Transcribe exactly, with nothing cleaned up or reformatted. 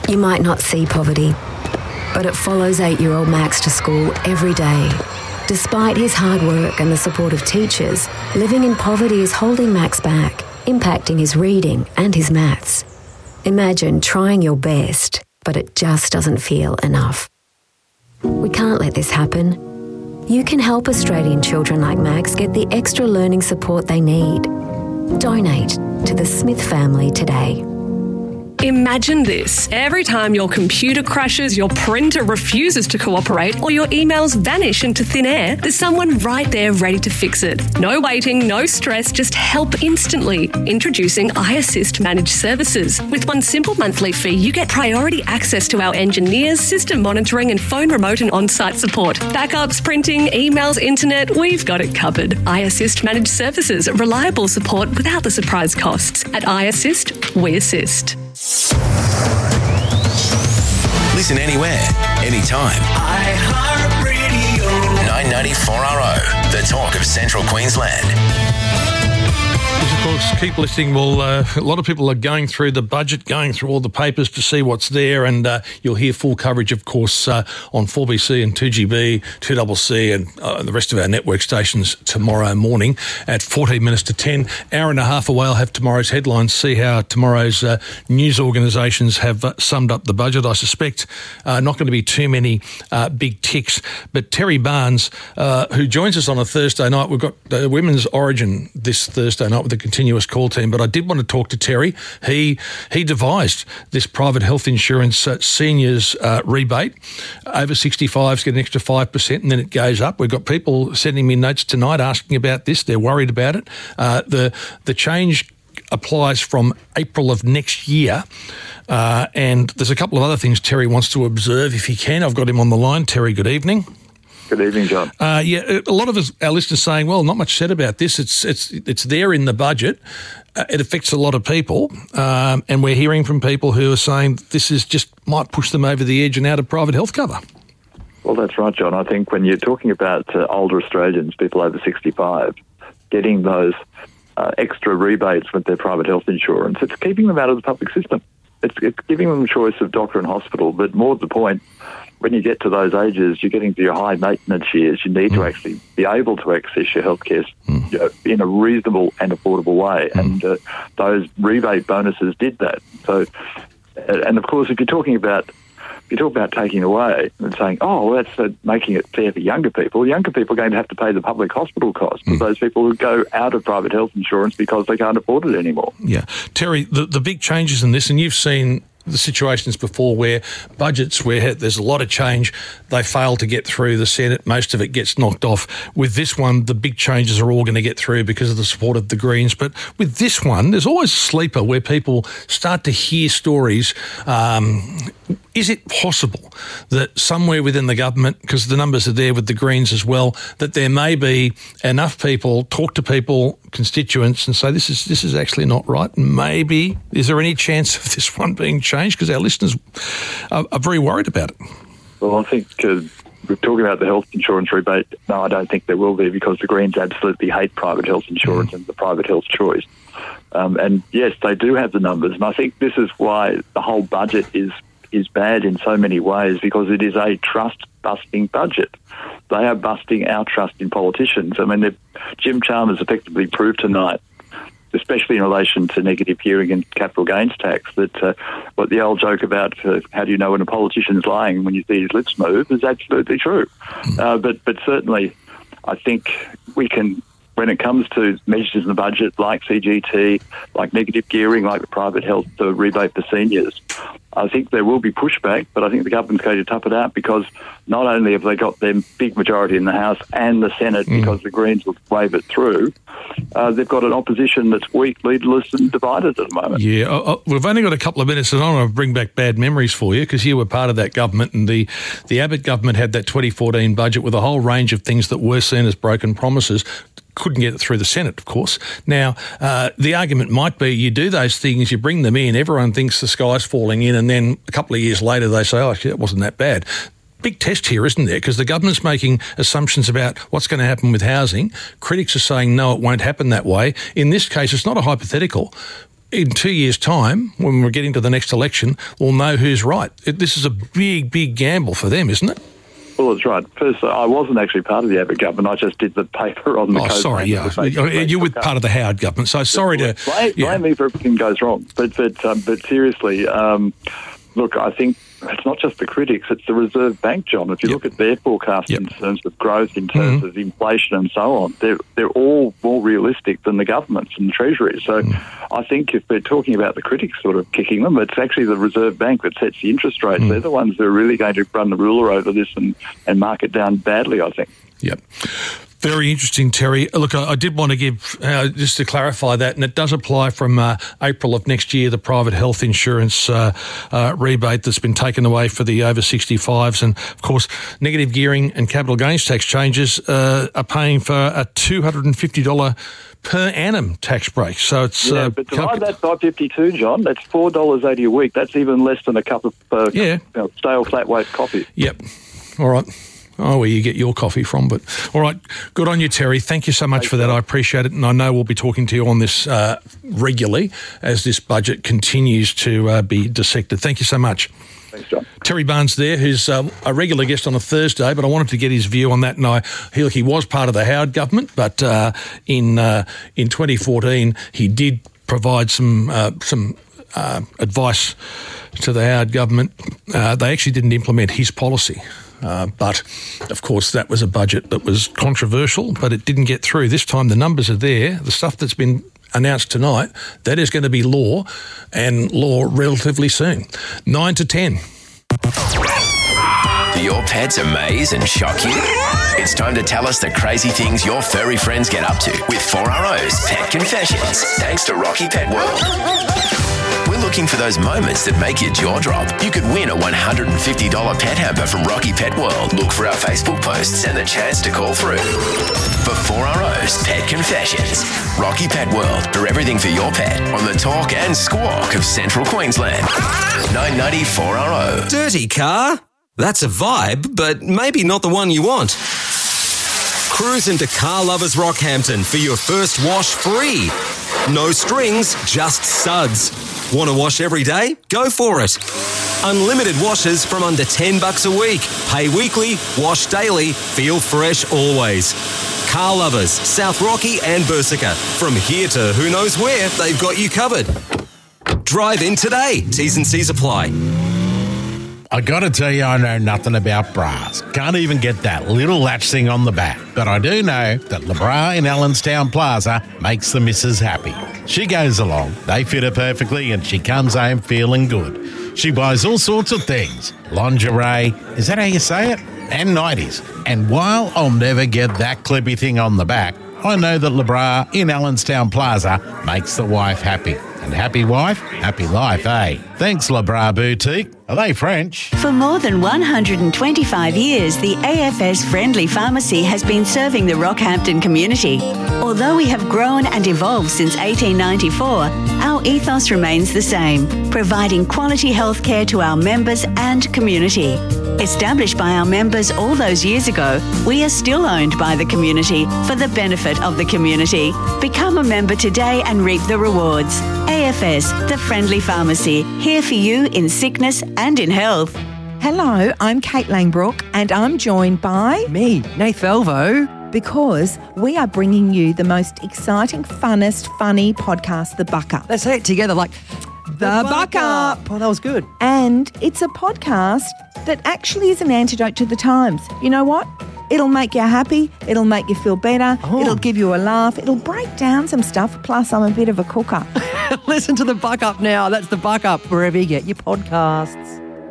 You might not see poverty, but it follows eight-year-old Max to school every day. Despite his hard work and the support of teachers, living in poverty is holding Max back, impacting his reading and his maths. Imagine trying your best, but it just doesn't feel enough. We can't let this happen. You can help Australian children like Max get the extra learning support they need. Donate to the Smith family today. Imagine this. Every time your computer crashes, your printer refuses to cooperate, or your emails vanish into thin air, there's someone right there ready to fix it. No waiting, no stress, just help instantly. Introducing iAssist Managed Services. With one simple monthly fee, you get priority access to our engineers, system monitoring and phone remote and on-site support. Backups, printing, emails, internet, we've got it covered. iAssist Managed Services. Reliable support without the surprise costs. At iAssist, we assist. Listen anywhere, anytime. iHeartRadio. nine ninety-four R O, the talk of Central Queensland. Of course, keep listening. Well, uh, a lot of people are going through the budget, going through all the papers to see what's there, and uh, you'll hear full coverage, of course, uh, on four B C and two G B, two C C C and uh, the rest of our network stations tomorrow morning at fourteen minutes to ten. Hour and a half away, I'll have tomorrow's headlines, see how tomorrow's uh, news organisations have uh, summed up the budget. I suspect uh, not going to be too many uh, big ticks, but Terry Barnes, uh, who joins us on a Thursday night, we've got uh, Women's Origin this Thursday night with the continuous call team, but I did want to talk to Terry. He he devised this private health insurance uh, seniors uh, rebate. Over sixty-fives get an extra five percent and then it goes up. We've got people sending me notes tonight asking about this. They're worried about it. Uh, the the change applies from April of next year. Uh, and there's a couple of other things Terry wants to observe if he can. I've got him on the line. Terry, good evening. Good evening, John. Uh, yeah, a lot of us, our listeners saying, well, not much said about this. It's it's it's there in the budget. Uh, it affects a lot of people. Um, and we're hearing from people who are saying this is just might push them over the edge and out of private health cover. Well, that's right, John. I think when you're talking about uh, older Australians, people over sixty-five, getting those uh, extra rebates with their private health insurance, it's keeping them out of the public system. It's, it's giving them a choice of doctor and hospital, but more to the point, when you get to those ages, you're getting to your high maintenance years, you need mm. to actually be able to access your healthcare mm. you know, in a reasonable and affordable way. Mm. And uh, those rebate bonuses did that. So, and of course, if you're talking about if you talk about taking away and saying, oh, well, that's uh, making it fair for younger people, younger people are going to have to pay the public hospital costs mm. for those people who go out of private health insurance because they can't afford it anymore. Yeah. Terry, the, the big changes in this, and you've seen the situations before where budgets where there's a lot of change, they fail to get through the Senate, most of it gets knocked off. With this one, the big changes are all going to get through because of the support of the Greens. But with this one, there's always a sleeper where people start to hear stories. Um, is it possible that somewhere within the government, because the numbers are there with the Greens as well, that there may be enough people, talk to people, constituents and say this is this is actually not right? Maybe, is there any chance of this one being changed? Because our listeners are, are very worried about it. Well, I think uh, we're talking about the health insurance rebate. No, I don't think there will be, because the Greens absolutely hate private health insurance mm. and the private health choice. Um, and yes, they do have the numbers. And I think this is why the whole budget is is bad in so many ways, because it is a trust-busting budget. They are busting our trust in politicians. I mean, Jim Chalmers effectively proved tonight, especially in relation to negative gearing and capital gains tax, that uh, what the old joke about uh, how do you know when a politician's lying when you see his lips move is absolutely true. Uh, but, but certainly I think we can, when it comes to measures in the budget like C G T, like negative gearing, like the private health uh, rebate for seniors, I think there will be pushback, but I think the government's going to tough it out, because not only have they got their big majority in the House and the Senate mm. because the Greens will wave it through, uh, they've got an opposition that's weak, leaderless and divided at the moment. Yeah, uh, uh, we've only got a couple of minutes and I want to bring back bad memories for you, because you were part of that government, and the, the Abbott government had that twenty fourteen budget with a whole range of things that were seen as broken promises. Couldn't get it through the Senate, of course. Now, uh, the argument might be you do those things, you bring them in, everyone thinks the sky's falling in, and then a couple of years later they say, oh, actually, it wasn't that bad. Big test here, isn't there? Because the government's making assumptions about what's going to happen with housing. Critics are saying, no, it won't happen that way. In this case, it's not a hypothetical. in two years' time, when we're getting to the next election, we'll know who's right. It, this is a big, big gamble for them, isn't it? Well, that's right. First, I wasn't actually part of the Abbott government. I just did the paper on the... Oh, sorry, yeah. You're with part of the Howard government, so sorry to... Blame, yeah. blame me for everything goes wrong. But but um, but seriously, um, look, I think it's not just the critics, it's the Reserve Bank, John. If you yep. look at their forecast yep. in terms of growth, in terms mm-hmm. of inflation and so on, they're, they're all more realistic than the governments and the Treasury. So mm. I think if they're talking about the critics sort of kicking them, it's actually the Reserve Bank that sets the interest rates. Mm. They're the ones that are really going to run the ruler over this and, and mark it down badly, I think. Yep. Very interesting, Terry. Look, I, I did want to give, uh, just to clarify that, and it does apply from uh, April of next year, the private health insurance uh, uh, rebate that's been taken away for the over sixty-fives. And, of course, negative gearing and capital gains tax changes uh, are paying for a two hundred fifty dollars per annum tax break. So it's... Yeah, uh, but divide that by fifty-two, John, that's four dollars eighty a week. That's even less than a cup of uh, yeah. you know, stale flat weight coffee. Yep. All right. Oh, where you get your coffee from. But all right, good on you, Terry. Thank you so much Thanks, for that. John. I appreciate it. And I know we'll be talking to you on this uh, regularly as this budget continues to uh, be dissected. Thank you so much. Thanks, John. Terry Barnes there, who's um, a regular guest on a Thursday, but I wanted to get his view on that. And I, he, he was part of the Howard government, but uh, in uh, in twenty fourteen he did provide some uh, some uh, advice to the Howard government. Uh, they actually didn't implement his policy. Uh, but, of course, that was a budget that was controversial, but it didn't get through. This time the numbers are there. The stuff that's been announced tonight, that is going to be law, and law relatively soon. Nine to ten. Do your pets amaze and shock you? It's time to tell us the crazy things your furry friends get up to with four R O's Pet Confessions, thanks to Rocky Pet World. We're looking for those moments that make your jaw drop. You could win a one hundred fifty dollars pet hamper from Rocky Pet World. Look for our Facebook posts and the chance to call through. For four R O's Pet Confessions, Rocky Pet World, for everything for your pet on the talk and squawk of Central Queensland. nine ninety four R O. Dirty car? That's a vibe, but maybe not the one you want. Cruise into Car Lovers Rockhampton for your first wash free. No strings, just suds. Want to wash every day? Go for it. Unlimited washes from under ten bucks a week. Pay weekly, wash daily, feel fresh always. Car Lovers, South Rocky and Bursica. From here to who knows where, they've got you covered. Drive in today. T's and C's apply. I gotta tell you, I know nothing about bras. Can't even get that little latch thing on the back. But I do know that LeBra in Allenstown Plaza makes the missus happy. She goes along, they fit her perfectly, and she comes home feeling good. She buys all sorts of things. Lingerie, is that how you say it? And nighties. And while I'll never get that clippy thing on the back, I know that LeBra in Allenstown Plaza makes the wife happy. And happy wife, happy life, eh? Thanks, LeBra Boutique. Are they French? For more than one hundred twenty-five years, the A F S Friendly Pharmacy has been serving the Rockhampton community. Although we have grown and evolved since eighteen ninety-four, our ethos remains the same, providing quality healthcare to our members and community. Established by our members all those years ago, we are still owned by the community for the benefit of the community. Become a member today and reap the rewards. A F S, the Friendly Pharmacy, here for you in sickness and in health. Hello, I'm Kate Langbrook and I'm joined by... me, Nath Velvo. Because we are bringing you the most exciting, funnest, funny podcast, The Buck Up. Let's say it together like... The, the Buck, Buck Up. Up. Oh, that was good. And it's a podcast that actually is an antidote to the times. You know what? It'll make you happy. It'll make you feel better. Oh. It'll give you a laugh. It'll break down some stuff. Plus, I'm a bit of a cooker. Listen to The Buck Up now. That's The Buck Up, wherever you get your podcasts.